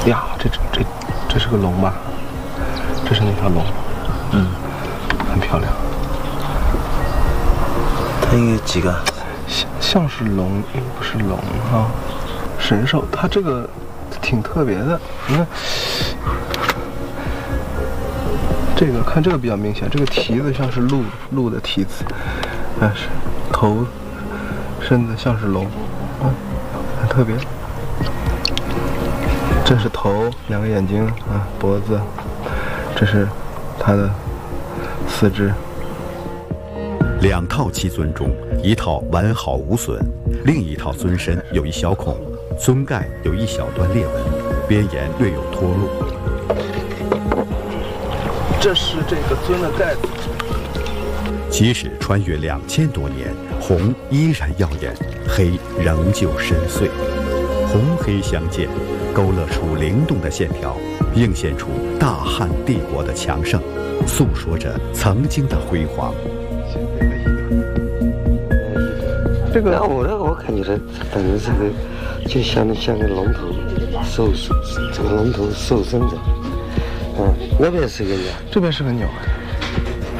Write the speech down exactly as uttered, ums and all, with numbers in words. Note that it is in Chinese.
呀，这这这这是个龙吧？这是那条龙，嗯，很漂亮。 它有几个？ 像像是龙，又不是龙哈。神兽，它这个挺特别的。你看，这个看这个比较明显，这个蹄子像是鹿鹿的蹄子，但是头身子像是龙，啊，很特别。这是头，两个眼睛啊，脖子，这是它的四肢。 两套七尊中，一套完好无损，另一套尊身有一小孔，尊盖有一小段裂纹，边沿略有脱落。 这是这个尊的盖子。 即使穿越两千多年，红依然耀眼，黑仍旧深邃，红黑相间，勾勒出灵动的线条，映现出大汉帝国的强盛，诉说着曾经的辉煌。 这个，那我那个我感觉到，反正这个就像像个龙头兽，这个龙头兽身的，嗯，那边是个鸟， 这边是个鸟。